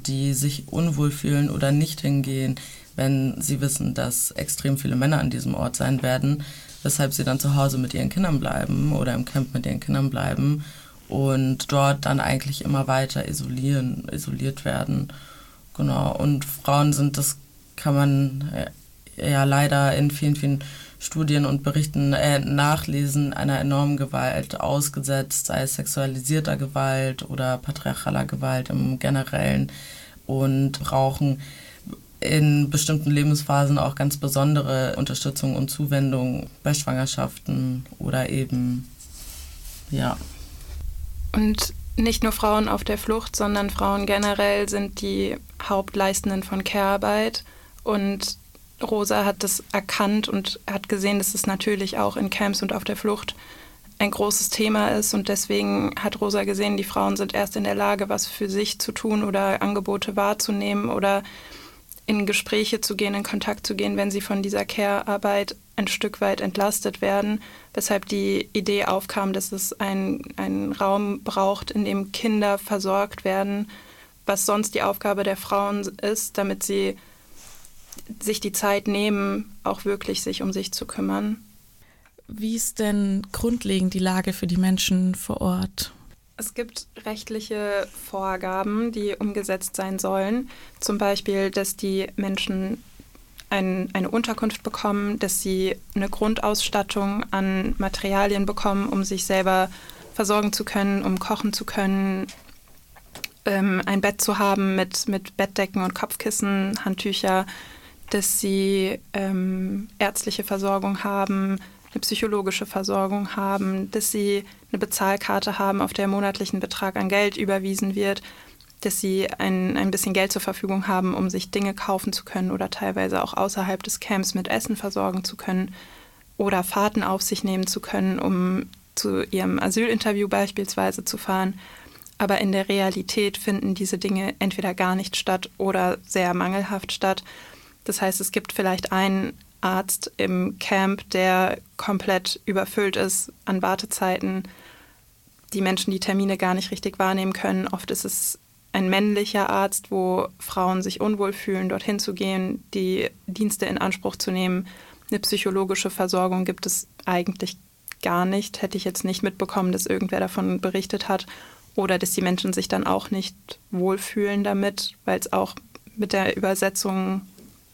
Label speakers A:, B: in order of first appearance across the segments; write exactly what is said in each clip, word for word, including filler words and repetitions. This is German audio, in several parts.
A: die sich unwohl fühlen oder nicht hingehen, wenn sie wissen, dass extrem viele Männer an diesem Ort sein werden, weshalb sie dann zu Hause mit ihren Kindern bleiben oder im Camp mit ihren Kindern bleiben und dort dann eigentlich immer weiter isolieren, isoliert werden. Genau. Und Frauen sind, das kann man ja leider in vielen, vielen Studien und Berichten äh, nachlesen, einer enormen Gewalt ausgesetzt, sei es sexualisierter Gewalt oder patriarchaler Gewalt im Generellen, und brauchen in bestimmten Lebensphasen auch ganz besondere Unterstützung und Zuwendung bei Schwangerschaften oder eben, ja.
B: Und nicht nur Frauen auf der Flucht, sondern Frauen generell sind die Hauptleistenden von Care-Arbeit. Und Rosa hat das erkannt und hat gesehen, dass es natürlich auch in Camps und auf der Flucht ein großes Thema ist. Und deswegen hat Rosa gesehen, die Frauen sind erst in der Lage, was für sich zu tun oder Angebote wahrzunehmen oder in Gespräche zu gehen, in Kontakt zu gehen, wenn sie von dieser Care-Arbeit ein Stück weit entlastet werden. Weshalb die Idee aufkam, dass es ein, einen Raum braucht, in dem Kinder versorgt werden, was sonst die Aufgabe der Frauen ist, damit sie sich die Zeit nehmen, auch wirklich sich um sich zu kümmern.
C: Wie ist denn grundlegend die Lage für die Menschen vor Ort?
B: Es gibt rechtliche Vorgaben, die umgesetzt sein sollen. Zum Beispiel, dass die Menschen ein, eine Unterkunft bekommen, dass sie eine Grundausstattung an Materialien bekommen, um sich selber versorgen zu können, um kochen zu können, ähm, ein Bett zu haben mit, mit Bettdecken und Kopfkissen, Handtücher, dass sie ähm, ärztliche Versorgung haben, eine psychologische Versorgung haben, dass sie eine Bezahlkarte haben, auf der monatlich ein Betrag an Geld überwiesen wird, dass sie ein, ein bisschen Geld zur Verfügung haben, um sich Dinge kaufen zu können oder teilweise auch außerhalb des Camps mit Essen versorgen zu können oder Fahrten auf sich nehmen zu können, um zu ihrem Asylinterview beispielsweise zu fahren. Aber in der Realität finden diese Dinge entweder gar nicht statt oder sehr mangelhaft statt. Das heißt, es gibt vielleicht einen Arzt im Camp, der komplett überfüllt ist an Wartezeiten, die Menschen die Termine gar nicht richtig wahrnehmen können. Oft ist es ein männlicher Arzt, wo Frauen sich unwohl fühlen, dorthin zu gehen, die Dienste in Anspruch zu nehmen. Eine psychologische Versorgung gibt es eigentlich gar nicht. Hätte ich jetzt nicht mitbekommen, dass irgendwer davon berichtet hat. Oder dass die Menschen sich dann auch nicht wohlfühlen damit, weil es auch mit der Übersetzung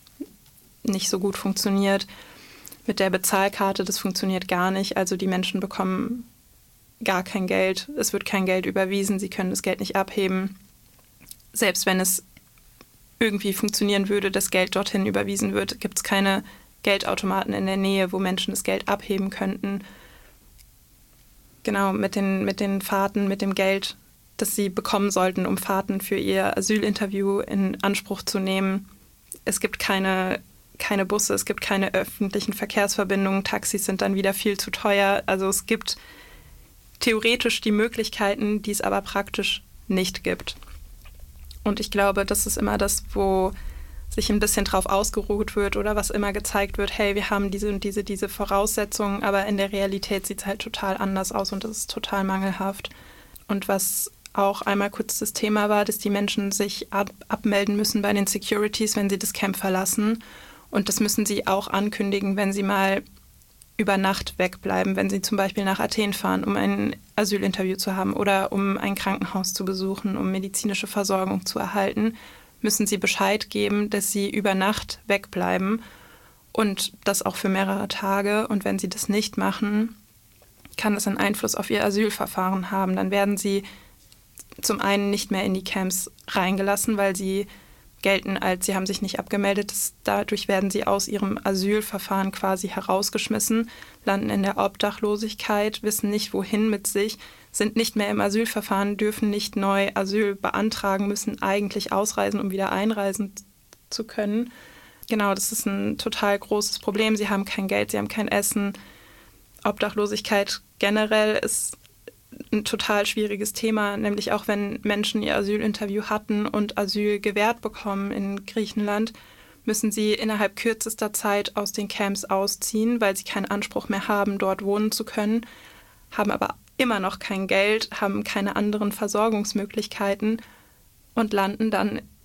B: nicht so gut funktioniert. Mit der Bezahlkarte, das funktioniert gar nicht. Also die Menschen bekommen gar kein Geld. Es wird kein Geld überwiesen. Sie können das Geld nicht abheben. Selbst wenn es irgendwie funktionieren würde, dass Geld dorthin überwiesen wird, gibt es keine Geldautomaten in der Nähe, wo Menschen das Geld abheben könnten. Genau, mit den, mit den Fahrten, mit dem Geld, das sie bekommen sollten, um Fahrten für ihr Asylinterview in Anspruch zu nehmen. Es gibt keine keine Busse, es gibt keine öffentlichen Verkehrsverbindungen, Taxis sind dann wieder viel zu teuer. Also es gibt theoretisch die Möglichkeiten, die es aber praktisch nicht gibt. Und ich glaube, das ist immer das, wo sich ein bisschen drauf ausgeruht wird oder was immer gezeigt wird, hey, wir haben diese und diese, diese Voraussetzungen, aber in der Realität sieht es halt total anders aus und das ist total mangelhaft. Und was auch einmal kurz das Thema war, dass die Menschen sich ab- abmelden müssen bei den Securities, wenn sie das Camp verlassen. Und das müssen sie auch ankündigen, wenn sie mal über Nacht wegbleiben, wenn sie zum Beispiel nach Athen fahren, um ein Asylinterview zu haben oder um ein Krankenhaus zu besuchen, um medizinische Versorgung zu erhalten, müssen sie Bescheid geben, dass sie über Nacht wegbleiben und das auch für mehrere Tage. Und wenn sie das nicht machen, kann das einen Einfluss auf ihr Asylverfahren haben. Dann werden sie zum einen nicht mehr in die Camps reingelassen, weil sie gelten als, sie haben sich nicht abgemeldet. Das, dadurch werden sie aus ihrem Asylverfahren quasi herausgeschmissen, landen in der Obdachlosigkeit, wissen nicht, wohin mit sich, sind nicht mehr im Asylverfahren, dürfen nicht neu Asyl beantragen, müssen eigentlich ausreisen, um wieder einreisen zu können. Genau, das ist ein total großes Problem. Sie haben kein Geld, sie haben kein Essen. Obdachlosigkeit generell ist ein total schwieriges Thema, nämlich auch wenn Menschen ihr Asylinterview hatten und Asyl gewährt bekommen in Griechenland, müssen sie innerhalb kürzester Zeit aus den Camps ausziehen, weil sie keinen Anspruch mehr haben, dort wohnen zu können, haben aber immer noch kein Geld, haben keine anderen Versorgungsmöglichkeiten und landen dann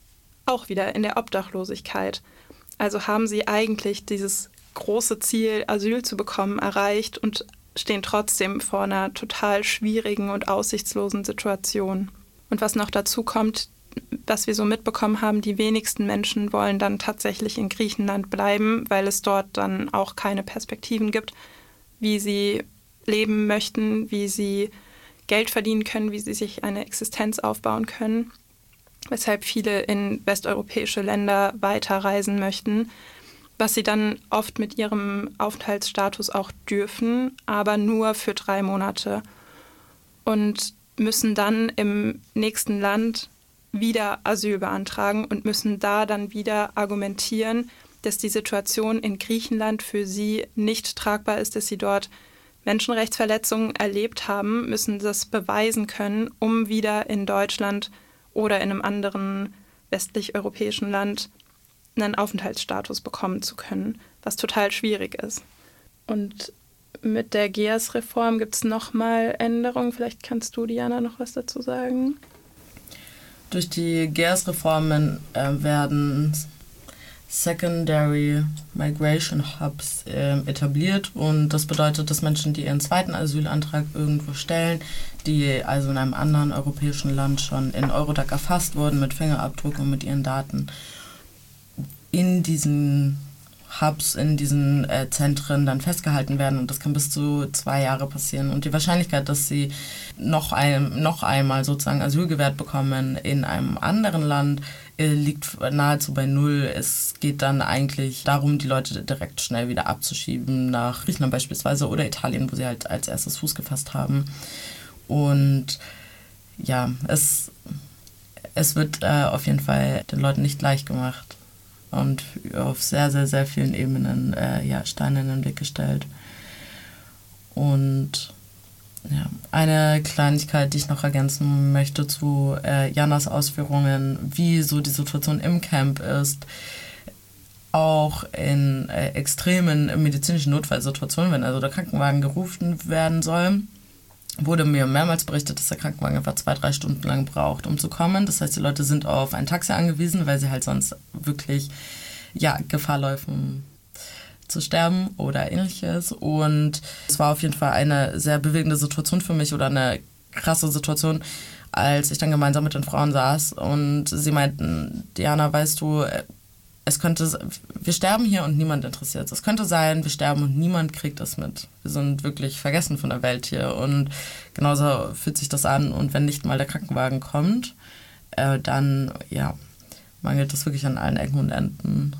B: auch wieder in der Obdachlosigkeit. Also haben sie eigentlich dieses große Ziel, Asyl zu bekommen, erreicht und stehen trotzdem vor einer total schwierigen und aussichtslosen Situation. Und was noch dazu kommt, was wir so mitbekommen haben, die wenigsten Menschen wollen dann tatsächlich in Griechenland bleiben, weil es dort dann auch keine Perspektiven gibt, wie sie leben möchten, wie sie Geld verdienen können, wie sie sich eine Existenz aufbauen können, weshalb viele in westeuropäische Länder weiterreisen möchten, was sie dann oft mit ihrem Aufenthaltsstatus auch dürfen, aber nur für drei Monate und müssen dann im nächsten Land wieder Asyl beantragen und müssen da dann wieder argumentieren, dass die Situation in Griechenland für sie nicht tragbar ist, dass sie dort Menschenrechtsverletzungen erlebt haben, müssen das beweisen können, um wieder in Deutschland oder in einem anderen westlich-europäischen Land einen Aufenthaltsstatus bekommen zu können, was total schwierig ist. Und mit der G E A S-Reform gibt es nochmal Änderungen. Vielleicht kannst du, Diana, noch was dazu sagen?
A: Durch die G E A S-Reformen äh, werden Secondary Migration Hubs äh, etabliert und das bedeutet, dass Menschen, die ihren zweiten Asylantrag irgendwo stellen, die also in einem anderen europäischen Land schon in Eurodac erfasst wurden mit Fingerabdruck und mit ihren Daten, in diesen Hubs, in diesen äh, Zentren dann festgehalten werden und das kann bis zu zwei Jahre passieren. Und die Wahrscheinlichkeit, dass sie noch, ein, noch einmal sozusagen Asyl gewährt bekommen in einem anderen Land, äh, liegt nahezu bei null. Es geht dann eigentlich darum, die Leute direkt schnell wieder abzuschieben nach Griechenland beispielsweise oder Italien, wo sie halt als erstes Fuß gefasst haben. Und ja, es, es wird äh, auf jeden Fall den Leuten nicht leicht gemacht und auf sehr, sehr, sehr vielen Ebenen äh, ja, Steine in den Weg gestellt. Und ja, eine Kleinigkeit, die ich noch ergänzen möchte zu äh, Janas Ausführungen, wie so die Situation im Camp ist, auch in äh, extremen medizinischen Notfallsituationen, wenn also der Krankenwagen gerufen werden soll, wurde mir mehrmals berichtet, dass der Krankenwagen etwa zwei, drei Stunden lang braucht, um zu kommen. Das heißt, die Leute sind auf ein Taxi angewiesen, weil sie halt sonst wirklich ja, Gefahr laufen zu sterben oder ähnliches. Und es war auf jeden Fall eine sehr bewegende Situation für mich oder eine krasse Situation, als ich dann gemeinsam mit den Frauen saß und sie meinten, Diana, weißt du, es könnte, wir sterben hier und niemand interessiert es. Es könnte sein, wir sterben und niemand kriegt es mit. Wir sind wirklich vergessen von der Welt hier und genauso fühlt sich das an. Und wenn nicht mal der Krankenwagen kommt, äh, dann ja, mangelt es wirklich an allen Ecken und Enden.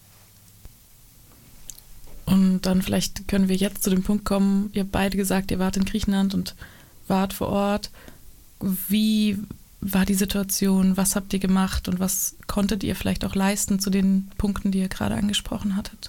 C: Und dann vielleicht können wir jetzt zu dem Punkt kommen, ihr habt beide gesagt, ihr wart in Griechenland und wart vor Ort. Wie war die Situation? Was habt ihr gemacht und was konntet ihr vielleicht auch leisten zu den Punkten, die ihr gerade angesprochen hattet?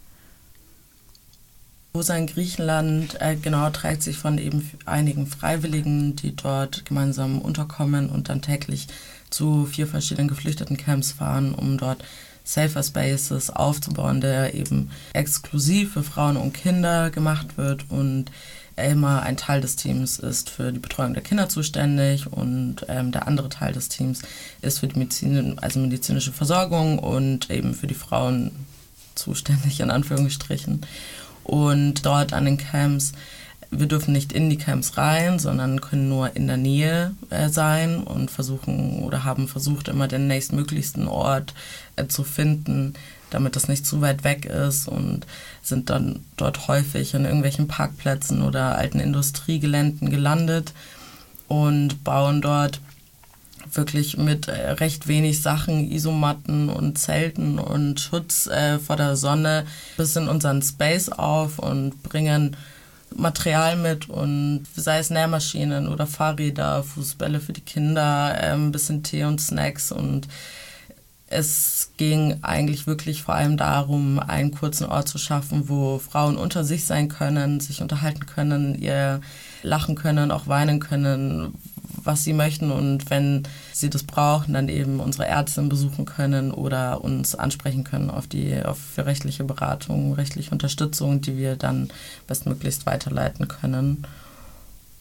A: Rosa in Griechenland äh, genau trägt sich von eben einigen Freiwilligen, die dort gemeinsam unterkommen und dann täglich zu vier verschiedenen Geflüchtetencamps fahren, um dort Safer Spaces aufzubauen, der eben exklusiv für Frauen und Kinder gemacht wird und immer ein Teil des Teams ist für die Betreuung der Kinder zuständig und ähm, der andere Teil des Teams ist für die Medizin, also medizinische Versorgung und eben für die Frauen zuständig, in Anführungsstrichen. Und dort an den Camps, wir dürfen nicht in die Camps rein, sondern können nur in der Nähe äh, sein und versuchen oder haben versucht, immer den nächstmöglichsten Ort äh, zu finden, damit das nicht zu weit weg ist und sind dann dort häufig an irgendwelchen Parkplätzen oder alten Industriegeländen gelandet und bauen dort wirklich mit äh, recht wenig Sachen, Isomatten und Zelten und Schutz äh, vor der Sonne bis in unseren Space auf und bringen Material mit und sei es Nähmaschinen oder Fahrräder, Fußbälle für die Kinder, äh, ein bisschen Tee und Snacks und es ging eigentlich wirklich vor allem darum, einen kurzen Ort zu schaffen, wo Frauen unter sich sein können, sich unterhalten können, ihr lachen können, auch weinen können, was sie möchten und wenn sie das brauchen, dann eben unsere Ärztin besuchen können oder uns ansprechen können auf die auf für rechtliche Beratung, rechtliche Unterstützung, die wir dann bestmöglichst weiterleiten können.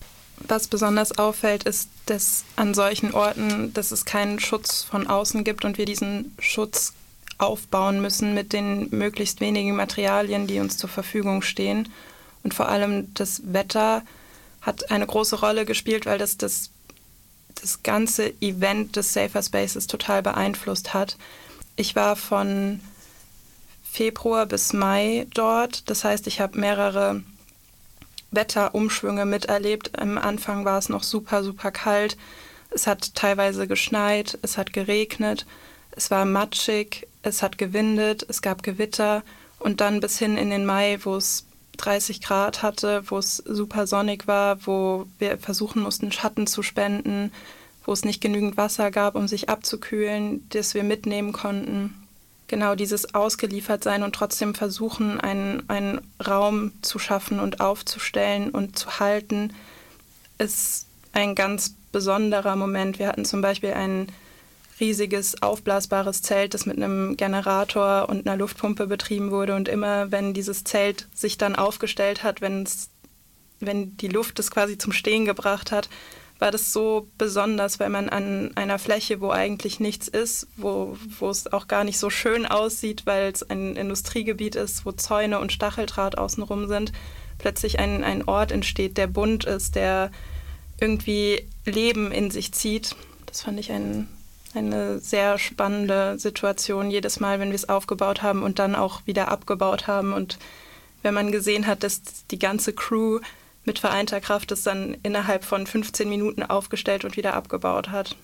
B: Was besonders auffällt, ist, dass an solchen Orten, dass es keinen Schutz von außen gibt und wir diesen Schutz aufbauen müssen mit den möglichst wenigen Materialien, die uns zur Verfügung stehen. Und vor allem das Wetter hat eine große Rolle gespielt, weil das das, das ganze Event des Safer Spaces total beeinflusst hat. Ich war von Februar bis Mai dort. Das heißt, ich habe mehrere Wetterumschwünge miterlebt. Am Anfang war es noch super, super kalt. Es hat teilweise geschneit, es hat geregnet, es war matschig, es hat gewindet, es gab Gewitter und dann bis hin in den Mai, wo es dreißig Grad hatte, wo es super sonnig war, wo wir versuchen mussten, Schatten zu spenden, wo es nicht genügend Wasser gab, um sich abzukühlen, das wir mitnehmen konnten. Genau dieses Ausgeliefertsein und trotzdem versuchen, einen, einen Raum zu schaffen und aufzustellen und zu halten, ist ein ganz besonderer Moment. Wir hatten zum Beispiel ein riesiges aufblasbares Zelt, das mit einem Generator und einer Luftpumpe betrieben wurde. Und immer, wenn dieses Zelt sich dann aufgestellt hat, wenn's, wenn die Luft es quasi zum Stehen gebracht hat, war das so besonders, weil man an einer Fläche, wo eigentlich nichts ist, wo, wo es auch gar nicht so schön aussieht, weil es ein Industriegebiet ist, wo Zäune und Stacheldraht außenrum sind, plötzlich ein, ein Ort entsteht, der bunt ist, der irgendwie Leben in sich zieht. Das fand ich ein, eine sehr spannende Situation, jedes Mal, wenn wir es aufgebaut haben und dann auch wieder abgebaut haben. Und wenn man gesehen hat, dass die ganze Crew mit vereinter Kraft es dann innerhalb von fünfzehn Minuten aufgestellt und wieder abgebaut hat.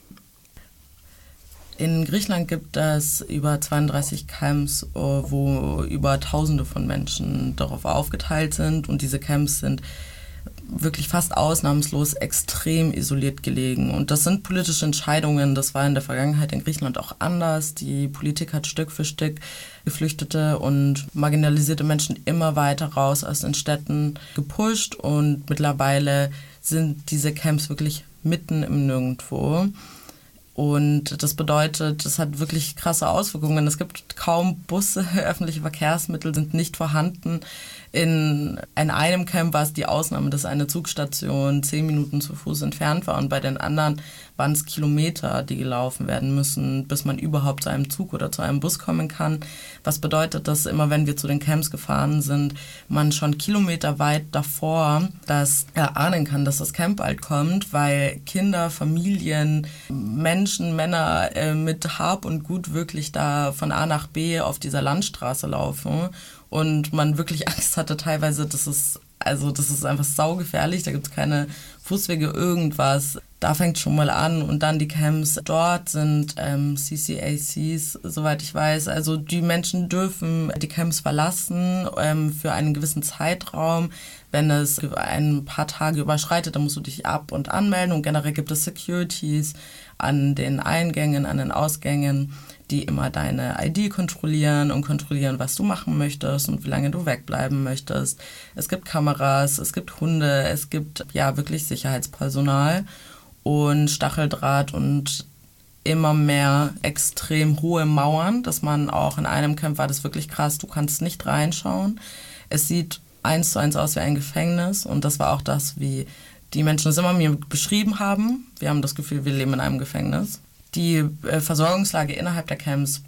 A: In Griechenland gibt es über zweiunddreißig Camps, wo über Tausende von Menschen darauf aufgeteilt sind. Und diese Camps sind wirklich fast ausnahmslos extrem isoliert gelegen. Und das sind politische Entscheidungen. Das war in der Vergangenheit in Griechenland auch anders. Die Politik hat Stück für Stück geflüchtete und marginalisierte Menschen immer weiter raus aus den Städten gepusht. Und mittlerweile sind diese Camps wirklich mitten im Nirgendwo. Und das bedeutet, das hat wirklich krasse Auswirkungen. Es gibt kaum Busse, öffentliche Verkehrsmittel sind nicht vorhanden. In, in einem Camp war es die Ausnahme, dass eine Zugstation zehn Minuten zu Fuß entfernt war. Und bei den anderen waren es Kilometer, die gelaufen werden müssen, bis man überhaupt zu einem Zug oder zu einem Bus kommen kann. Was bedeutet, dass immer, wenn wir zu den Camps gefahren sind, man schon kilometerweit davor das erahnen kann, dass das Camp bald kommt, weil Kinder, Familien, Menschen, Männer äh, mit Hab und Gut wirklich da von A nach B auf dieser Landstraße laufen. Und man wirklich Angst hatte teilweise, dass es, also das ist einfach saugefährlich, da gibt es keine Fußwege, irgendwas. Da fängt schon mal an und dann die Camps. Dort sind ähm, C C A Cs, soweit ich weiß. Also die Menschen dürfen die Camps verlassen ähm, für einen gewissen Zeitraum. Wenn es ein paar Tage überschreitet, dann musst du dich ab- und anmelden. Und generell gibt es Securities an den Eingängen, an den Ausgängen, die immer deine I D kontrollieren und kontrollieren, was du machen möchtest und wie lange du wegbleiben möchtest. Es gibt Kameras, es gibt Hunde, es gibt ja wirklich Sicherheitspersonal und Stacheldraht und immer mehr extrem hohe Mauern, dass man auch in einem Camp war das wirklich krass, du kannst nicht reinschauen. Es sieht eins zu eins aus wie ein Gefängnis und das war auch das, wie die Menschen es immer mir beschrieben haben. Wir haben das Gefühl, wir leben in einem Gefängnis. Die äh, Versorgungslage innerhalb der Camps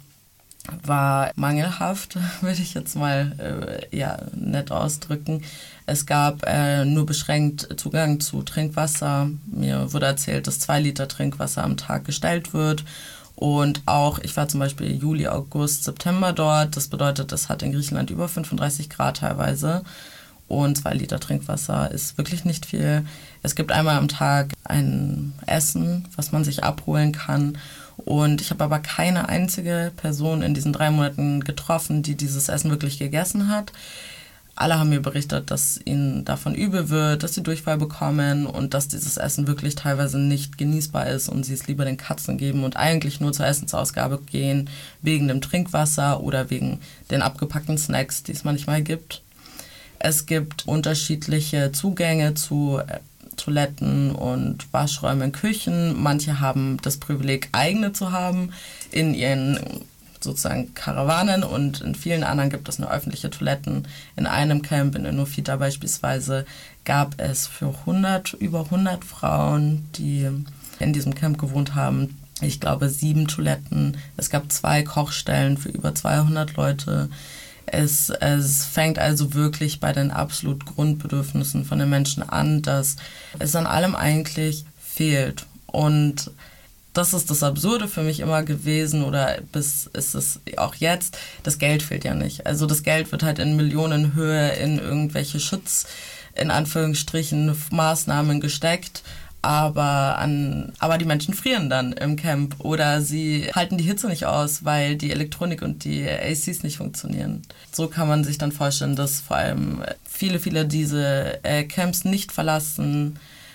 A: war mangelhaft, würde ich jetzt mal äh, ja, nett ausdrücken. Es gab äh, nur beschränkt Zugang zu Trinkwasser. Mir wurde erzählt, dass zwei Liter Trinkwasser am Tag gestellt wird. Und auch, ich war zum Beispiel Juli, August, September dort. Das bedeutet, es hat in Griechenland über fünfunddreißig Grad teilweise. Und zwei Liter Trinkwasser ist wirklich nicht viel. Es gibt einmal am Tag ein Essen, was man sich abholen kann. Und ich habe aber keine einzige Person in diesen drei Monaten getroffen, die dieses Essen wirklich gegessen hat. Alle haben mir berichtet, dass ihnen davon übel wird, dass sie Durchfall bekommen und dass dieses Essen wirklich teilweise nicht genießbar ist und sie es lieber den Katzen geben und eigentlich nur zur Essensausgabe gehen, wegen dem Trinkwasser oder wegen den abgepackten Snacks, die es manchmal gibt. Es gibt unterschiedliche Zugänge zu Toiletten und Waschräumen, Küchen. Manche haben das Privileg, eigene zu haben in ihren sozusagen Karawanen und in vielen anderen gibt es nur öffentliche Toiletten. In einem Camp, in Nufita beispielsweise, gab es für hundert, über hundert Frauen, die in diesem Camp gewohnt haben, ich glaube sieben Toiletten. Es gab zwei Kochstellen für über zweihundert Leute. Es, es fängt also wirklich bei den absolut Grundbedürfnissen von den Menschen an, dass es an allem eigentlich fehlt. Und das ist das Absurde für mich immer gewesen, oder bis ist es auch jetzt, das Geld fehlt ja nicht. Also das Geld wird halt in Millionenhöhe in irgendwelche Schutz, in Anführungsstrichen, Maßnahmen gesteckt. Aber, an, aber die Menschen frieren dann im Camp oder sie halten die Hitze nicht aus, weil die Elektronik und die A Cs nicht funktionieren. So kann man sich dann vorstellen, dass vor allem viele, viele diese äh, Camps nicht verlassen,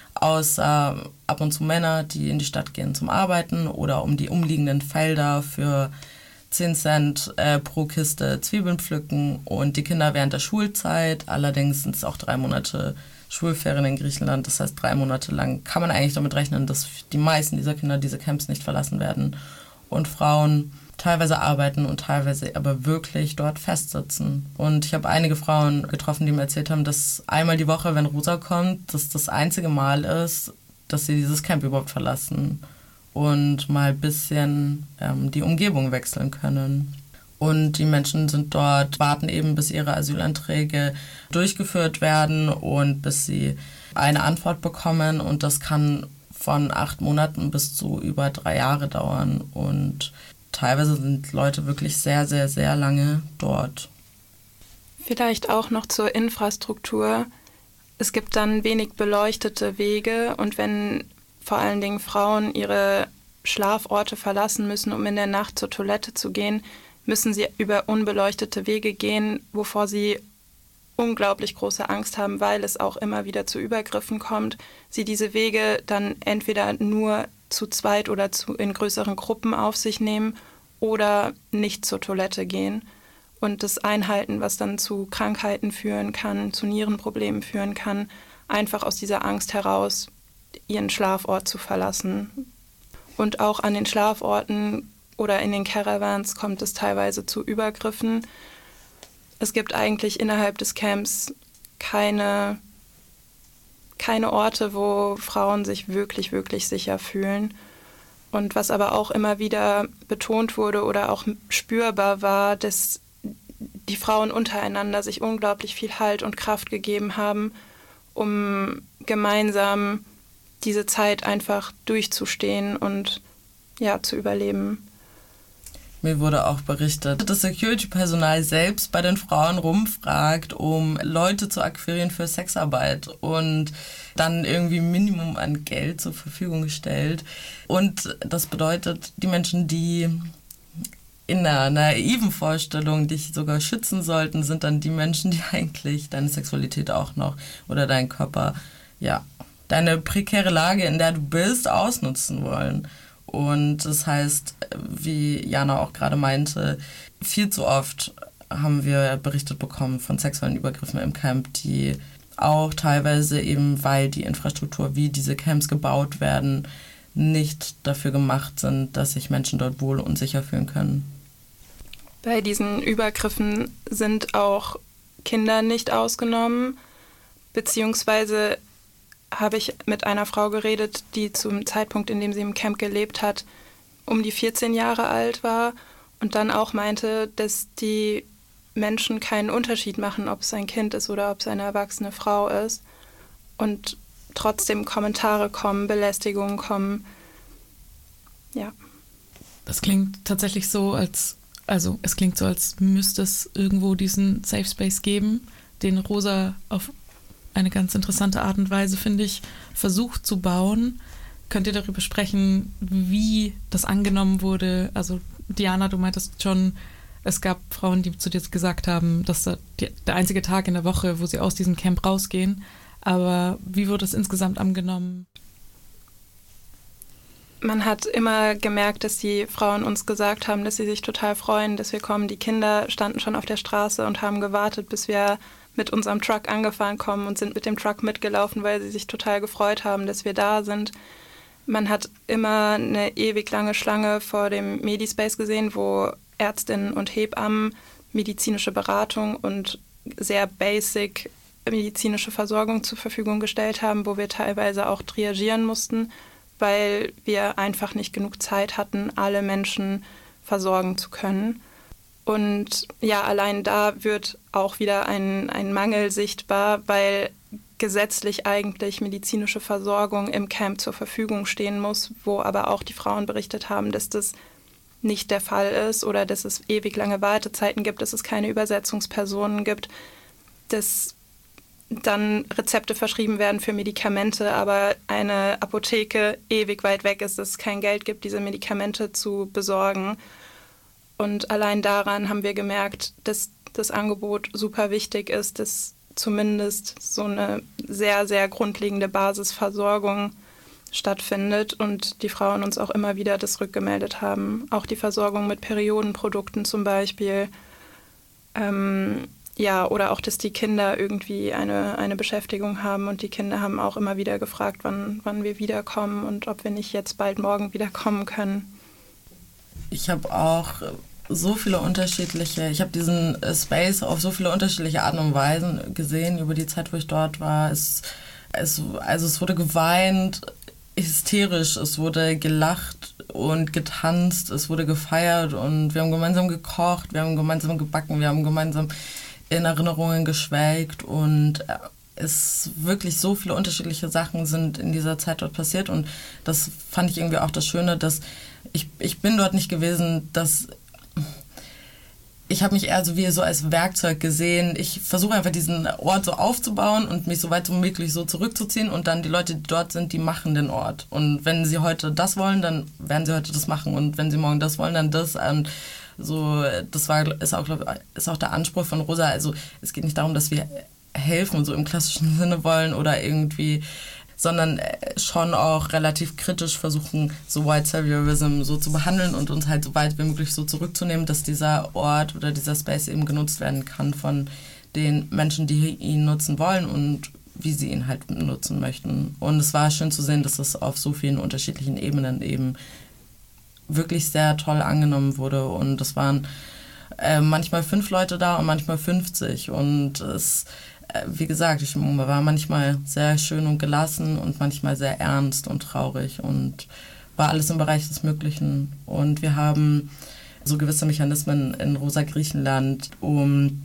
A: außer ab und zu Männer, die in die Stadt gehen zum Arbeiten oder um die umliegenden Felder für zehn Cent äh, pro Kiste Zwiebeln pflücken, und die Kinder während der Schulzeit. Allerdings sind es auch drei Monate Schulferien in Griechenland. Das heißt, drei Monate lang kann man eigentlich damit rechnen, dass die meisten dieser Kinder diese Camps nicht verlassen werden und Frauen teilweise arbeiten und teilweise aber wirklich dort festsitzen. Und ich habe einige Frauen getroffen, die mir erzählt haben, dass einmal die Woche, wenn Rosa kommt, das das einzige Mal ist, dass sie dieses Camp überhaupt verlassen und mal ein bisschen ähm, die Umgebung wechseln können. Und die Menschen sind dort, warten eben, bis ihre Asylanträge durchgeführt werden und bis sie eine Antwort bekommen. Und das kann von acht Monaten bis zu über drei Jahre dauern. Und teilweise sind Leute wirklich sehr, sehr, sehr lange dort.
B: Vielleicht auch noch zur Infrastruktur. Es gibt dann wenig beleuchtete Wege, und wenn vor allen Dingen Frauen ihre Schlaforte verlassen müssen, um in der Nacht zur Toilette zu gehen, müssen sie über unbeleuchtete Wege gehen, wovor sie unglaublich große Angst haben, weil es auch immer wieder zu Übergriffen kommt. Sie diese Wege dann entweder nur zu zweit oder zu, in größeren Gruppen auf sich nehmen oder nicht zur Toilette gehen. Und das Einhalten, was dann zu Krankheiten führen kann, zu Nierenproblemen führen kann, einfach aus dieser Angst heraus, ihren Schlafort zu verlassen. Und auch an den Schlaforten oder in den Caravans kommt es teilweise zu Übergriffen. Es gibt eigentlich innerhalb des Camps keine, keine Orte, wo Frauen sich wirklich, wirklich sicher fühlen. Und was aber auch immer wieder betont wurde oder auch spürbar war, dass die Frauen untereinander sich unglaublich viel Halt und Kraft gegeben haben, um gemeinsam diese Zeit einfach durchzustehen und ja, zu überleben.
A: Mir wurde auch berichtet, dass Security-Personal selbst bei den Frauen rumfragt, um Leute zu akquirieren für Sexarbeit, und dann irgendwie ein Minimum an Geld zur Verfügung stellt. Und das bedeutet, die Menschen, die in einer naiven Vorstellung dich sogar schützen sollten, sind dann die Menschen, die eigentlich deine Sexualität auch noch oder deinen Körper, ja, deine prekäre Lage, in der du bist, ausnutzen wollen. Und das heißt, wie Jana auch gerade meinte, viel zu oft haben wir berichtet bekommen von sexuellen Übergriffen im Camp, die auch teilweise eben, weil die Infrastruktur, wie diese Camps gebaut werden, nicht dafür gemacht sind, dass sich Menschen dort wohl und sicher fühlen können.
B: Bei diesen Übergriffen sind auch Kinder nicht ausgenommen, beziehungsweise habe ich mit einer Frau geredet, die zum Zeitpunkt, in dem sie im Camp gelebt hat, um die vierzehn Jahre alt war und dann auch meinte, dass die Menschen keinen Unterschied machen, ob es ein Kind ist oder ob es eine erwachsene Frau ist, und trotzdem Kommentare kommen, Belästigungen kommen. Ja.
C: Das klingt tatsächlich so, als, also es klingt so, als müsste es irgendwo diesen Safe Space geben, den Rosa auf eine ganz interessante Art und Weise, finde ich, versucht zu bauen. Könnt ihr darüber sprechen, wie das angenommen wurde? Also Diana, du meintest schon, es gab Frauen, die zu dir gesagt haben, dass da die, der einzige Tag in der Woche, wo sie aus diesem Camp rausgehen. Aber wie wurde es insgesamt angenommen?
B: Man hat immer gemerkt, dass die Frauen uns gesagt haben, dass sie sich total freuen, dass wir kommen. Die Kinder standen schon auf der Straße und haben gewartet, bis wir mit unserem Truck angefahren kommen, und sind mit dem Truck mitgelaufen, weil sie sich total gefreut haben, dass wir da sind. Man hat immer eine ewig lange Schlange vor dem Medispace gesehen, wo Ärztinnen und Hebammen medizinische Beratung und sehr basic medizinische Versorgung zur Verfügung gestellt haben, wo wir teilweise auch triagieren mussten, weil wir einfach nicht genug Zeit hatten, alle Menschen versorgen zu können. Und ja, allein da wird auch wieder ein, ein Mangel sichtbar, weil gesetzlich eigentlich medizinische Versorgung im Camp zur Verfügung stehen muss, wo aber auch die Frauen berichtet haben, dass das nicht der Fall ist oder dass es ewig lange Wartezeiten gibt, dass es keine Übersetzungspersonen gibt, dass dann Rezepte verschrieben werden für Medikamente, aber eine Apotheke ewig weit weg ist, dass es kein Geld gibt, diese Medikamente zu besorgen. Und allein daran haben wir gemerkt, dass das Angebot super wichtig ist, dass zumindest so eine sehr, sehr grundlegende Basisversorgung stattfindet und die Frauen uns auch immer wieder das rückgemeldet haben. Auch die Versorgung mit Periodenprodukten zum Beispiel. Ähm, ja, oder auch, dass die Kinder irgendwie eine, eine Beschäftigung haben und die Kinder haben auch immer wieder gefragt, wann, wann wir wiederkommen und ob wir nicht jetzt bald morgen wiederkommen können.
A: Ich habe auch so viele unterschiedliche, ich habe diesen Space auf so viele unterschiedliche Arten und Weisen gesehen über die Zeit, wo ich dort war. Es, es, also es wurde geweint, hysterisch, es wurde gelacht und getanzt, es wurde gefeiert und wir haben gemeinsam gekocht, wir haben gemeinsam gebacken, wir haben gemeinsam in Erinnerungen geschwelgt und es wirklich so viele unterschiedliche Sachen sind in dieser Zeit dort passiert und das fand ich irgendwie auch das Schöne, dass ich, ich bin dort nicht gewesen, dass ich habe mich eher so wie so als Werkzeug gesehen. Ich versuche einfach diesen Ort so aufzubauen und mich so weit wie möglich so zurückzuziehen und dann die Leute, die dort sind, die machen den Ort. Und wenn sie heute das wollen, dann werden sie heute das machen und wenn sie morgen das wollen, dann das. Und so, das war, ist auch, glaub, ist auch der Anspruch von Rosa. Also es geht nicht darum, dass wir helfen, so im klassischen Sinne wollen oder irgendwie, sondern schon auch relativ kritisch versuchen, so White Saviorism so zu behandeln und uns halt so weit wie möglich so zurückzunehmen, dass dieser Ort oder dieser Space eben genutzt werden kann von den Menschen, die ihn nutzen wollen und wie sie ihn halt nutzen möchten. Und es war schön zu sehen, dass es auf so vielen unterschiedlichen Ebenen eben wirklich sehr toll angenommen wurde und es waren äh, manchmal fünf Leute da und manchmal fünfzig und es, äh, wie gesagt, die Stimmung war manchmal sehr schön und gelassen und manchmal sehr ernst und traurig und war alles im Bereich des Möglichen und wir haben so gewisse Mechanismen in Rosa Griechenland, um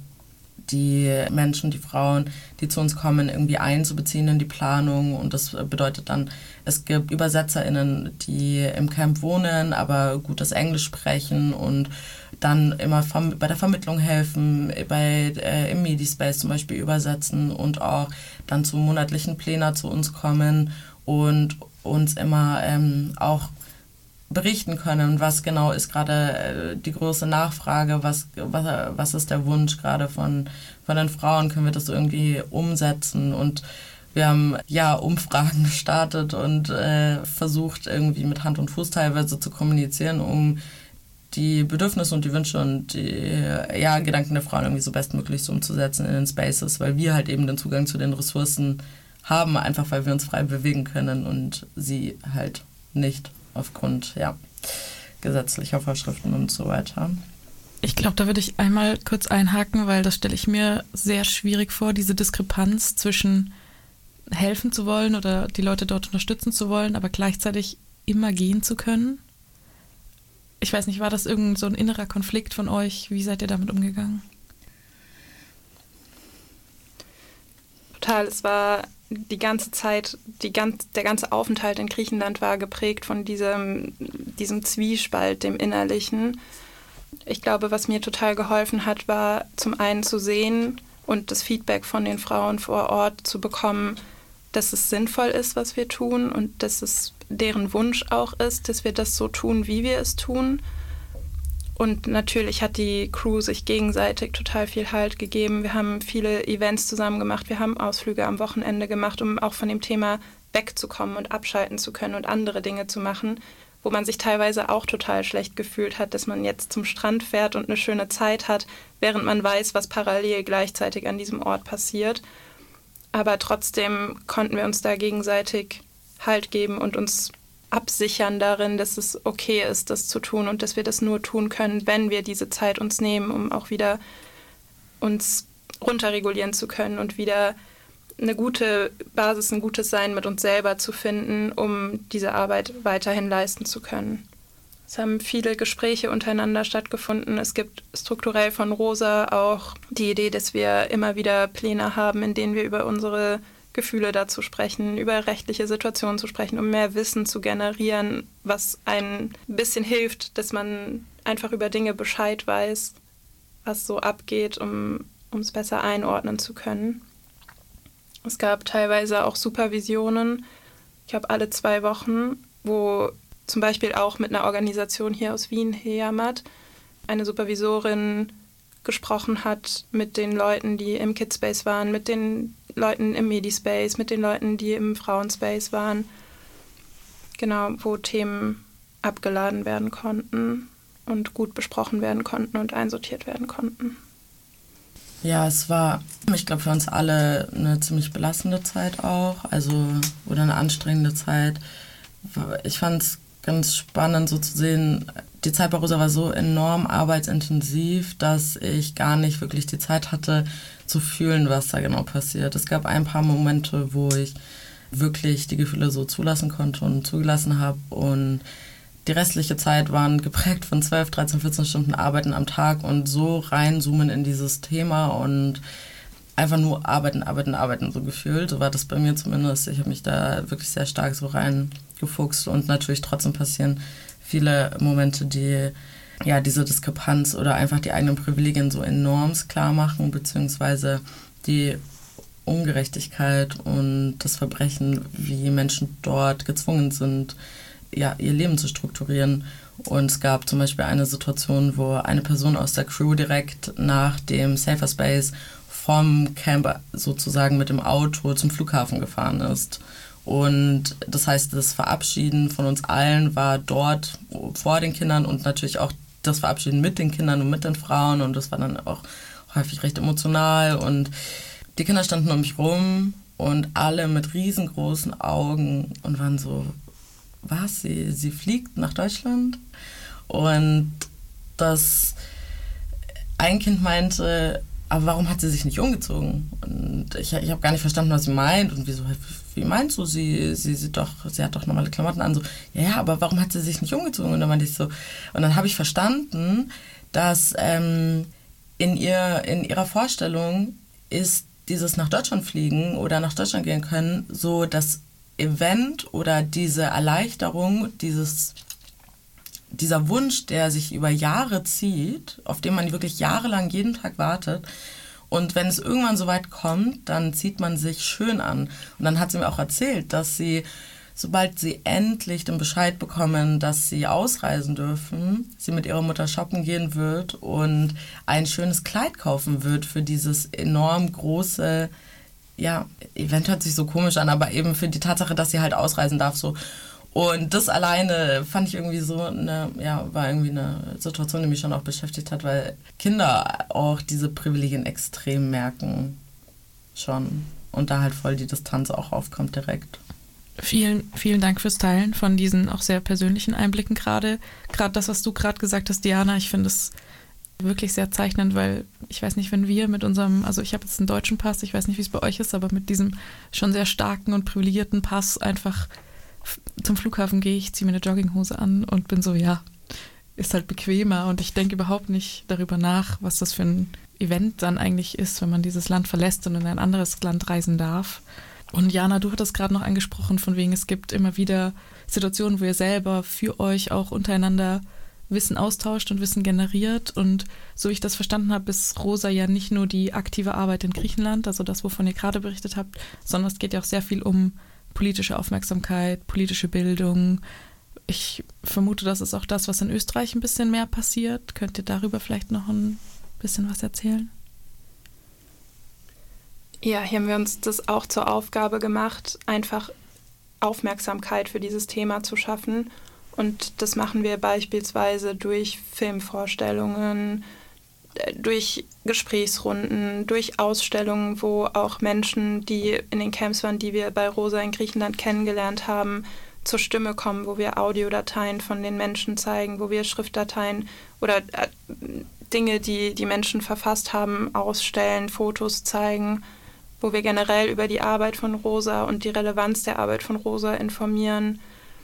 A: die Menschen, die Frauen, die zu uns kommen, irgendwie einzubeziehen in die Planung. Und das bedeutet dann, es gibt ÜbersetzerInnen, die im Camp wohnen, aber gutes Englisch sprechen und dann immer vom, bei der Vermittlung helfen, bei, äh, im Medispace zum Beispiel übersetzen und auch dann zu monatlichen Plänen zu uns kommen und uns immer ähm, auch berichten können, was genau ist gerade die große Nachfrage, was, was, was ist der Wunsch gerade von, von den Frauen, können wir das irgendwie umsetzen und wir haben ja Umfragen gestartet und äh, versucht irgendwie mit Hand und Fuß teilweise zu kommunizieren, um die Bedürfnisse und die Wünsche und die ja, Gedanken der Frauen irgendwie so bestmöglich so umzusetzen in den Spaces, weil wir halt eben den Zugang zu den Ressourcen haben, einfach weil wir uns frei bewegen können und sie halt nicht aufgrund ja, gesetzlicher Vorschriften und so weiter.
C: Ich glaube, da würde ich einmal kurz einhaken, weil das stelle ich mir sehr schwierig vor, diese Diskrepanz zwischen helfen zu wollen oder die Leute dort unterstützen zu wollen, aber gleichzeitig immer gehen zu können. Ich weiß nicht, war das irgend so ein innerer Konflikt von euch? Wie seid ihr damit umgegangen?
B: Total, es war die ganze Zeit, die ganz, der ganze Aufenthalt in Griechenland war geprägt von diesem, diesem Zwiespalt, dem Innerlichen. Ich glaube, was mir total geholfen hat, war zum einen zu sehen und das Feedback von den Frauen vor Ort zu bekommen, dass es sinnvoll ist, was wir tun und dass es deren Wunsch auch ist, dass wir das so tun, wie wir es tun. Und natürlich hat die Crew sich gegenseitig total viel Halt gegeben. Wir haben viele Events zusammen gemacht, wir haben Ausflüge am Wochenende gemacht, um auch von dem Thema wegzukommen und abschalten zu können und andere Dinge zu machen, wo man sich teilweise auch total schlecht gefühlt hat, dass man jetzt zum Strand fährt und eine schöne Zeit hat, während man weiß, was parallel gleichzeitig an diesem Ort passiert. Aber trotzdem konnten wir uns da gegenseitig Halt geben und uns absichern darin, dass es okay ist, das zu tun und dass wir das nur tun können, wenn wir diese Zeit uns nehmen, um auch wieder uns runterregulieren zu können und wieder eine gute Basis, ein gutes Sein mit uns selber zu finden, um diese Arbeit weiterhin leisten zu können. Es haben viele Gespräche untereinander stattgefunden. Es gibt strukturell von Rosa auch die Idee, dass wir immer wieder Pläne haben, in denen wir über unsere Gefühle dazu sprechen, über rechtliche Situationen zu sprechen, um mehr Wissen zu generieren, was ein bisschen hilft, dass man einfach über Dinge Bescheid weiß, was so abgeht, um es besser einordnen zu können. Es gab teilweise auch Supervisionen, ich glaube alle zwei Wochen, wo zum Beispiel auch mit einer Organisation hier aus Wien, Heamat, eine Supervisorin gesprochen hat mit den Leuten, die im Kidspace waren, mit den Leuten im Medispace, mit den Leuten, die im Frauenspace waren. Genau, wo Themen abgeladen werden konnten und gut besprochen werden konnten und einsortiert werden konnten.
A: Ja, es war, ich glaube, für uns alle eine ziemlich belastende Zeit auch, also oder eine anstrengende Zeit. Ich fand es ganz spannend so zu sehen, die Zeit bei Rosa war so enorm arbeitsintensiv, dass ich gar nicht wirklich die Zeit hatte zu fühlen, was da genau passiert. Es gab ein paar Momente, wo ich wirklich die Gefühle so zulassen konnte und zugelassen habe und die restliche Zeit waren geprägt von zwölf, dreizehn, vierzehn Stunden Arbeiten am Tag und so reinzoomen in dieses Thema und einfach nur arbeiten, arbeiten, arbeiten so gefühlt. So war das bei mir zumindest. Ich habe mich da wirklich sehr stark so reingefuchst und natürlich trotzdem passieren viele Momente, die ja diese Diskrepanz oder einfach die eigenen Privilegien so enorm klar machen, beziehungsweise die Ungerechtigkeit und das Verbrechen, wie Menschen dort gezwungen sind, ja, ihr Leben zu strukturieren. Und es gab zum Beispiel eine Situation, wo eine Person aus der Crew direkt nach dem Safer Space vom Camp sozusagen mit dem Auto zum Flughafen gefahren ist. Und das heißt, das Verabschieden von uns allen war dort vor den Kindern und natürlich auch das Verabschieden mit den Kindern und mit den Frauen. Und das war dann auch häufig recht emotional. Und die Kinder standen um mich rum und alle mit riesengroßen Augen und waren so, was, sie, sie fliegt nach Deutschland? Und das ein Kind meinte, aber warum hat sie sich nicht umgezogen? Und ich, ich habe gar nicht verstanden, was sie meint. Und wieso, wie meinst du, sie, sie, sie, doch, sie hat doch normale Klamotten an. So, ja, ja, aber warum hat sie sich nicht umgezogen? Und dann meinte ich so, und dann habe ich verstanden, dass ähm, in, ihr, in ihrer Vorstellung ist dieses nach Deutschland fliegen oder nach Deutschland gehen können, so das Event oder diese Erleichterung, dieses, dieser Wunsch, der sich über Jahre zieht, auf den man wirklich jahrelang jeden Tag wartet. Und wenn es irgendwann so weit kommt, dann zieht man sich schön an. Und dann hat sie mir auch erzählt, dass sie, sobald sie endlich den Bescheid bekommen, dass sie ausreisen dürfen, sie mit ihrer Mutter shoppen gehen wird und ein schönes Kleid kaufen wird für dieses enorm große, ja, Event hört sich so komisch an, aber eben für die Tatsache, dass sie halt ausreisen darf, so. Und das alleine fand ich irgendwie so eine, ja, war irgendwie eine Situation, die mich schon auch beschäftigt hat, weil Kinder auch diese Privilegien extrem merken schon und da halt voll die Distanz auch aufkommt direkt.
C: Vielen, vielen Dank fürs Teilen von diesen auch sehr persönlichen Einblicken gerade. Gerade das, was du gerade gesagt hast, Diana, ich finde es wirklich sehr zeichnend, weil ich weiß nicht, wenn wir mit unserem, also ich habe jetzt einen deutschen Pass, ich weiß nicht, wie es bei euch ist, aber mit diesem schon sehr starken und privilegierten Pass einfach zum Flughafen gehe, ich ziehe mir eine Jogginghose an und bin so, ja, ist halt bequemer und ich denke überhaupt nicht darüber nach, was das für ein Event dann eigentlich ist, wenn man dieses Land verlässt und in ein anderes Land reisen darf. Und Jana, du hattest gerade noch angesprochen, von wegen es gibt immer wieder Situationen, wo ihr selber für euch auch untereinander Wissen austauscht und Wissen generiert. Und so wie ich das verstanden habe, ist Rosa ja nicht nur die aktive Arbeit in Griechenland, also das, wovon ihr gerade berichtet habt, sondern es geht ja auch sehr viel um politische Aufmerksamkeit, politische Bildung. Ich vermute, das ist auch das, was in Österreich ein bisschen mehr passiert. Könnt ihr darüber vielleicht noch ein bisschen was erzählen?
B: Ja, hier haben wir uns das auch zur Aufgabe gemacht, einfach Aufmerksamkeit für dieses Thema zu schaffen. Und das machen wir beispielsweise durch Filmvorstellungen, durch Gesprächsrunden, durch Ausstellungen, wo auch Menschen, die in den Camps waren, die wir bei Rosa in Griechenland kennengelernt haben, zur Stimme kommen, wo wir Audiodateien von den Menschen zeigen, wo wir Schriftdateien oder äh, Dinge, die die Menschen verfasst haben, ausstellen, Fotos zeigen, wo wir generell über die Arbeit von Rosa und die Relevanz der Arbeit von Rosa informieren.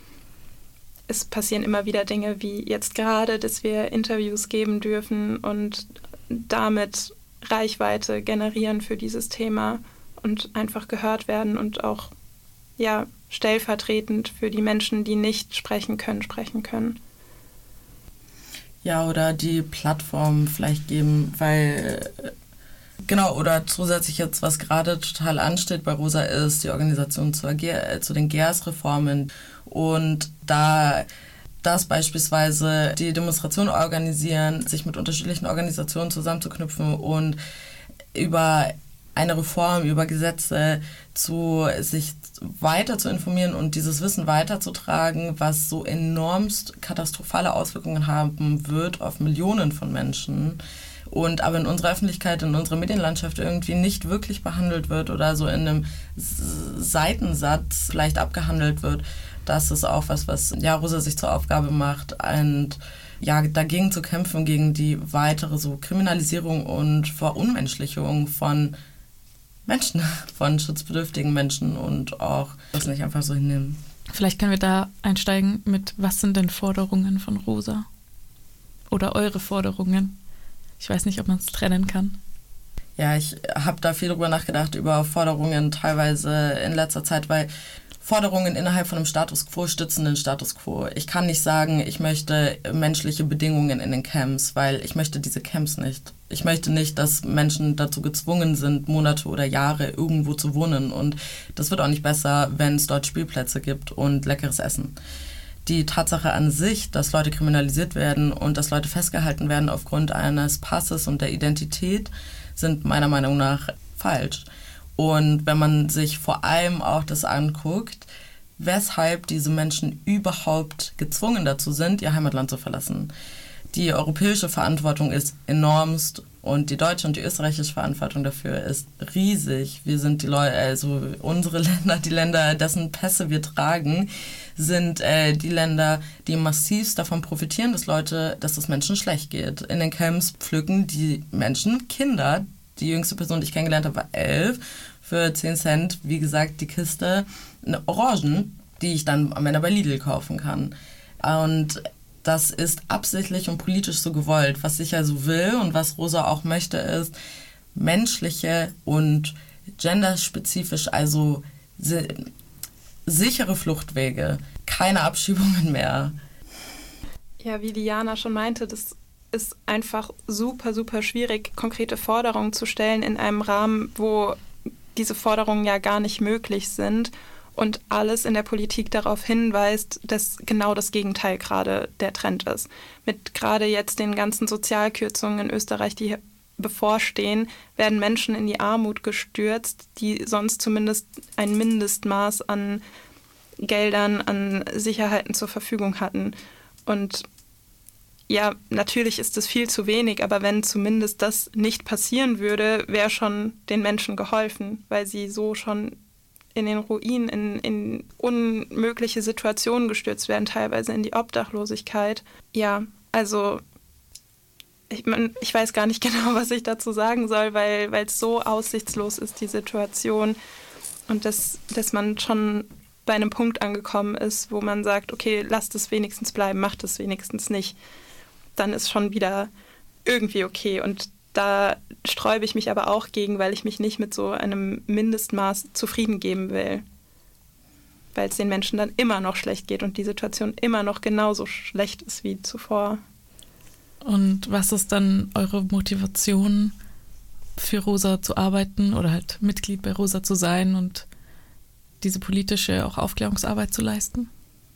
B: Es passieren immer wieder Dinge wie jetzt gerade, dass wir Interviews geben dürfen und damit Reichweite generieren für dieses Thema und einfach gehört werden und auch ja, stellvertretend für die Menschen, die nicht sprechen können, sprechen können.
A: Ja, oder die Plattform vielleicht geben, weil, genau, oder zusätzlich jetzt, was gerade total ansteht bei Rosa, ist die Organisation zur G- äh, zu den G E R S-Reformen. Und da das beispielsweise die Demonstration organisieren, sich mit unterschiedlichen Organisationen zusammenzuknüpfen und über eine Reform, über Gesetze zu sich weiter zu informieren und dieses Wissen weiterzutragen, was so enormst katastrophale Auswirkungen haben wird auf Millionen von Menschen und aber in unserer Öffentlichkeit, in unserer Medienlandschaft irgendwie nicht wirklich behandelt wird oder so in einem Seitensatz vielleicht abgehandelt wird. Das ist auch was, was ja, Rosa sich zur Aufgabe macht, und ja, dagegen zu kämpfen, gegen die weitere so Kriminalisierung und Verunmenschlichung von Menschen, von schutzbedürftigen Menschen und auch das nicht einfach so hinnehmen.
C: Vielleicht können wir da einsteigen mit, was sind denn Forderungen von Rosa? Oder eure Forderungen? Ich weiß nicht, ob man es trennen kann.
A: Ja, ich habe da viel drüber nachgedacht, über Forderungen teilweise in letzter Zeit, weil Forderungen innerhalb von einem Status Quo stützen den Status Quo. Ich kann nicht sagen, ich möchte menschliche Bedingungen in den Camps, weil ich möchte diese Camps nicht. Ich möchte nicht, dass Menschen dazu gezwungen sind, Monate oder Jahre irgendwo zu wohnen. Und das wird auch nicht besser, wenn es dort Spielplätze gibt und leckeres Essen. Die Tatsache an sich, dass Leute kriminalisiert werden und dass Leute festgehalten werden aufgrund eines Passes und der Identität, sind meiner Meinung nach falsch. Und wenn man sich vor allem auch das anguckt, weshalb diese Menschen überhaupt gezwungen dazu sind, ihr Heimatland zu verlassen. Die europäische Verantwortung ist enormst und die deutsche und die österreichische Verantwortung dafür ist riesig. Wir sind die Leute, also unsere Länder, die Länder, dessen Pässe wir tragen, sind äh, die Länder, die massivst davon profitieren, dass Leute, dass es Menschen schlecht geht. In den Camps pflücken die Menschen Kinder. Die jüngste Person, die ich kennengelernt habe, war elf. Für zehn Cent, wie gesagt, die Kiste eine Orangen, die ich dann am Ende bei Lidl kaufen kann. Und das ist absichtlich und politisch so gewollt. Was ich ja so will und was Rosa auch möchte, ist menschliche und genderspezifisch, also si- sichere Fluchtwege, keine Abschiebungen mehr.
B: Ja, wie Diana schon meinte, das ist einfach super, super schwierig, konkrete Forderungen zu stellen in einem Rahmen, wo diese Forderungen ja gar nicht möglich sind und alles in der Politik darauf hinweist, dass genau das Gegenteil gerade der Trend ist. Mit gerade jetzt den ganzen Sozialkürzungen in Österreich, die bevorstehen, werden Menschen in die Armut gestürzt, die sonst zumindest ein Mindestmaß an Geldern, an Sicherheiten zur Verfügung hatten. Und ja, natürlich ist es viel zu wenig, aber wenn zumindest das nicht passieren würde, wäre schon den Menschen geholfen, weil sie so schon in den Ruinen, in, in unmögliche Situationen gestürzt werden, teilweise in die Obdachlosigkeit. Ja, also ich, man, ich weiß gar nicht genau, was ich dazu sagen soll, weil es so aussichtslos ist, die Situation. Und dass, dass man schon bei einem Punkt angekommen ist, wo man sagt, okay, lasst es wenigstens bleiben, macht es wenigstens nicht. Dann ist schon wieder irgendwie okay. Und da sträube ich mich aber auch gegen, weil ich mich nicht mit so einem Mindestmaß zufrieden geben will. Weil es den Menschen dann immer noch schlecht geht und die Situation immer noch genauso schlecht ist wie zuvor.
C: Und was ist dann eure Motivation, für Rosa zu arbeiten oder halt Mitglied bei Rosa zu sein und diese politische auch Aufklärungsarbeit zu leisten?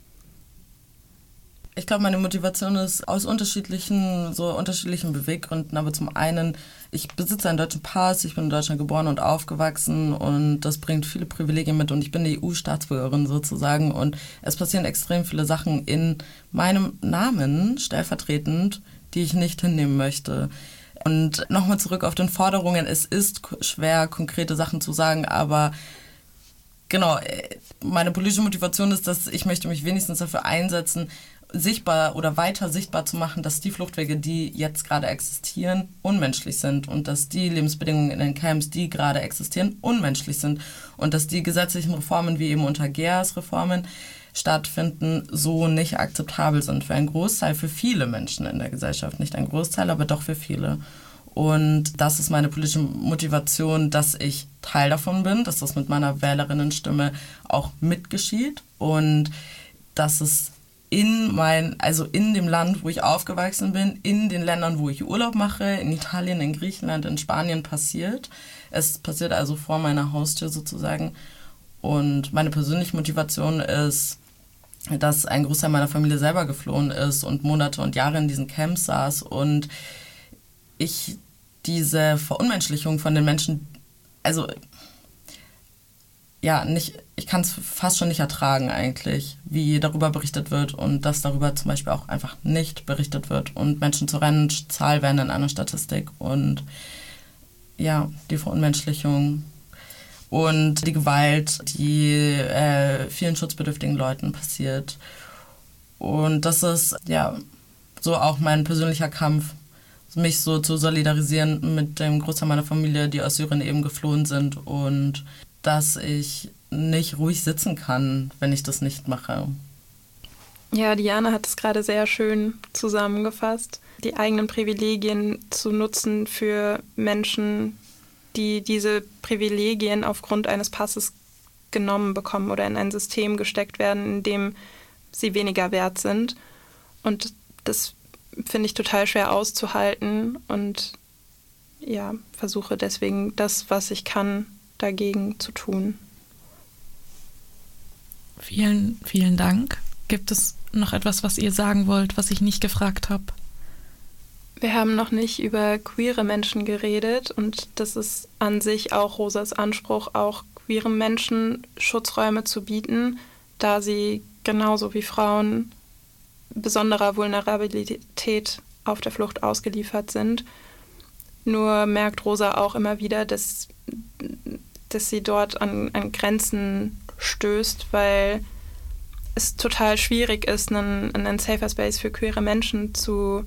A: Ich glaube, meine Motivation ist aus unterschiedlichen, so unterschiedlichen Beweggründen. Aber zum einen, ich besitze einen deutschen Pass, ich bin in Deutschland geboren und aufgewachsen und das bringt viele Privilegien mit und ich bin eine E U-Staatsbürgerin sozusagen und es passieren extrem viele Sachen in meinem Namen stellvertretend, die ich nicht hinnehmen möchte. Und nochmal zurück auf den Forderungen, es ist schwer, konkrete Sachen zu sagen, aber genau, meine politische Motivation ist, dass ich möchte mich wenigstens dafür einsetzen, sichtbar oder weiter sichtbar zu machen, dass die Fluchtwege, die jetzt gerade existieren, unmenschlich sind und dass die Lebensbedingungen in den Camps, die gerade existieren, unmenschlich sind und dass die gesetzlichen Reformen, wie eben unter G E A S-Reformen, stattfinden, so nicht akzeptabel sind für einen Großteil, für viele Menschen in der Gesellschaft. Nicht ein Großteil, aber doch für viele. Und das ist meine politische Motivation, dass ich Teil davon bin, dass das mit meiner Wählerinnenstimme auch mitgeschieht und dass es in mein, also in dem Land, wo ich aufgewachsen bin, in den Ländern, wo ich Urlaub mache, in Italien, in Griechenland, in Spanien passiert. Es passiert also vor meiner Haustür sozusagen. Und meine persönliche Motivation ist, dass ein Großteil meiner Familie selber geflohen ist und Monate und Jahre in diesen Camps saß und ich diese Verunmenschlichung von den Menschen, also ja, nicht, ich kann es fast schon nicht ertragen eigentlich, wie darüber berichtet wird und dass darüber zum Beispiel auch einfach nicht berichtet wird und Menschen zur reinen Zahl werden in einer Statistik und ja, die Verunmenschlichung und die Gewalt, die äh, vielen schutzbedürftigen Leuten passiert. Und das ist ja so auch mein persönlicher Kampf, mich so zu solidarisieren mit dem Großteil meiner Familie, die aus Syrien eben geflohen sind und dass ich nicht ruhig sitzen kann, wenn ich das nicht mache.
B: Ja, Diana hat es gerade sehr schön zusammengefasst. Die eigenen Privilegien zu nutzen für Menschen, die diese Privilegien aufgrund eines Passes genommen bekommen oder in ein System gesteckt werden, in dem sie weniger wert sind. Und das finde ich total schwer auszuhalten und ja, versuche deswegen das, was ich kann, dagegen zu tun.
C: Vielen, vielen Dank. Gibt es noch etwas, was ihr sagen wollt, was ich nicht gefragt habe?
B: Wir haben noch nicht über queere Menschen geredet und das ist an sich auch Rosas Anspruch, auch queeren Menschen Schutzräume zu bieten, da sie genauso wie Frauen besonderer Vulnerabilität auf der Flucht ausgeliefert sind. Nur merkt Rosa auch immer wieder, dass, dass sie dort an, an Grenzen stößt, weil es total schwierig ist, einen, einen Safer Space für queere Menschen zu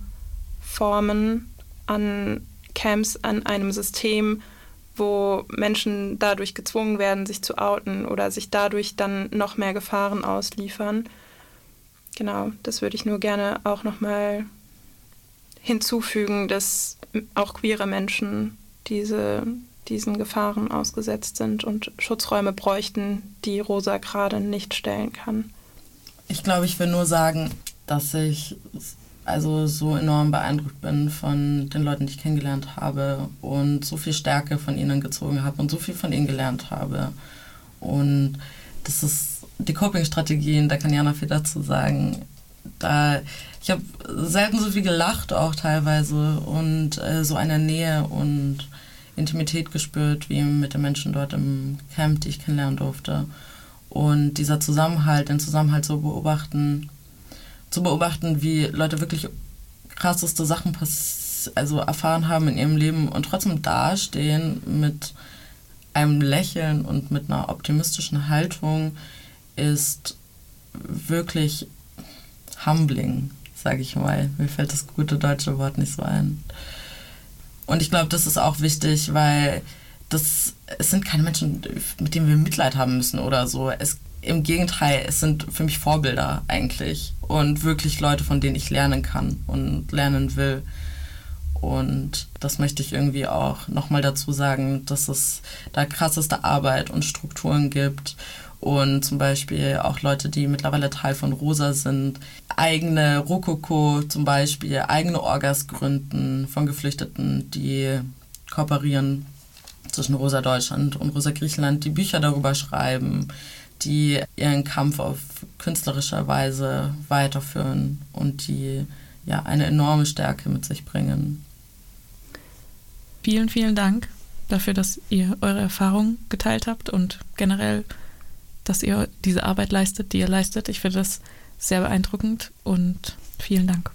B: formen an Camps, an einem System, wo Menschen dadurch gezwungen werden, sich zu outen oder sich dadurch dann noch mehr Gefahren ausliefern. Genau, das würde ich nur gerne auch nochmal hinzufügen, dass auch queere Menschen diese, diesen Gefahren ausgesetzt sind und Schutzräume bräuchten, die Rosa gerade nicht stellen kann.
A: Ich glaube, ich will nur sagen, dass ich also so enorm beeindruckt bin von den Leuten, die ich kennengelernt habe und so viel Stärke von ihnen gezogen habe und so viel von ihnen gelernt habe. Und das ist die Coping-Strategien, da kann Jana viel dazu sagen. Da, ich habe selten so viel gelacht auch teilweise und äh, so eine Nähe und Intimität gespürt wie mit den Menschen dort im Camp, die ich kennenlernen durfte. Und dieser Zusammenhalt, den Zusammenhalt zu beobachten, zu beobachten, wie Leute wirklich krasseste Sachen pass- also erfahren haben in ihrem Leben und trotzdem dastehen mit einem Lächeln und mit einer optimistischen Haltung, ist wirklich humbling, sage ich mal. Mir fällt das gute deutsche Wort nicht so ein. Und ich glaube, das ist auch wichtig, weil das, es sind keine Menschen, mit denen wir Mitleid haben müssen oder so. Es, im Gegenteil, es sind für mich Vorbilder eigentlich und wirklich Leute, von denen ich lernen kann und lernen will. Und das möchte ich irgendwie auch nochmal dazu sagen, dass es da krasseste Arbeit und Strukturen gibt und zum Beispiel auch Leute, die mittlerweile Teil von Rosa sind, eigene Rokoko zum Beispiel, eigene Orgas gründen von Geflüchteten, die kooperieren zwischen Rosa Deutschland und Rosa Griechenland, die Bücher darüber schreiben, die ihren Kampf auf künstlerische Weise weiterführen und die ja eine enorme Stärke mit sich bringen.
C: Vielen, vielen Dank dafür, dass ihr eure Erfahrungen geteilt habt und generell, dass ihr diese Arbeit leistet, die ihr leistet. Ich finde das sehr beeindruckend und vielen Dank.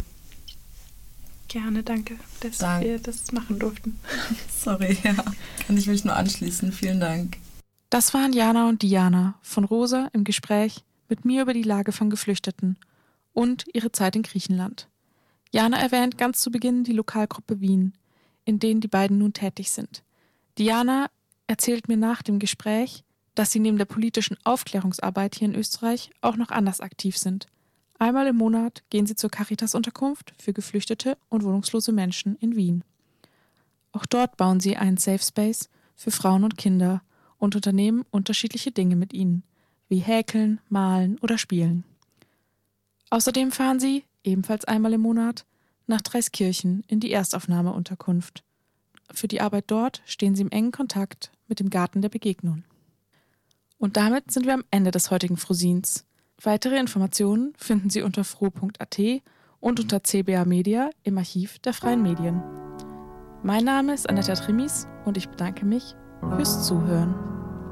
B: Gerne, danke, dass
A: Dank.
B: wir das machen durften.
A: Sorry, ja, kann ich mich nur anschließen. Vielen Dank.
C: Das waren Jana und Diana von Rosa im Gespräch mit mir über die Lage von Geflüchteten und ihre Zeit in Griechenland. Jana erwähnt ganz zu Beginn die Lokalgruppe Wien, in denen die beiden nun tätig sind. Diana erzählt mir nach dem Gespräch, dass sie neben der politischen Aufklärungsarbeit hier in Österreich auch noch anders aktiv sind. Einmal im Monat gehen sie zur Caritas-Unterkunft für geflüchtete und wohnungslose Menschen in Wien. Auch dort bauen sie einen Safe Space für Frauen und Kinder und unternehmen unterschiedliche Dinge mit ihnen, wie häkeln, malen oder spielen. Außerdem fahren sie, ebenfalls einmal im Monat, nach Dreiskirchen in die Erstaufnahmeunterkunft. Für die Arbeit dort stehen sie im engen Kontakt mit dem Garten der Begegnung. Und damit sind wir am Ende des heutigen Frosins. Weitere Informationen finden Sie unter froh punkt a t und unter C B A Media im Archiv der Freien Medien. Mein Name ist Anetta Trimis und ich bedanke mich fürs Zuhören.